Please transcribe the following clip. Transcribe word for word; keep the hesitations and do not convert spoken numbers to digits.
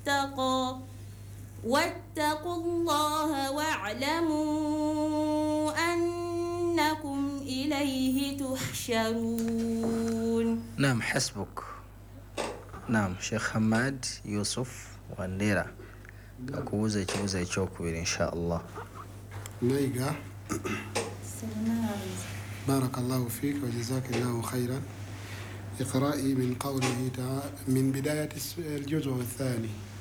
اتقى واتقوا الله واعلموا أنكم إليه تحشرون. نعم حسبك. نعم شيخ حماد يوسف وانديرا كوزي كوزي تشوكوير إن شاء الله. نيجا بارك الله فيك وجزاك الله خيرا. اقرأي من قوله تعالى من بداية الجزء الثاني.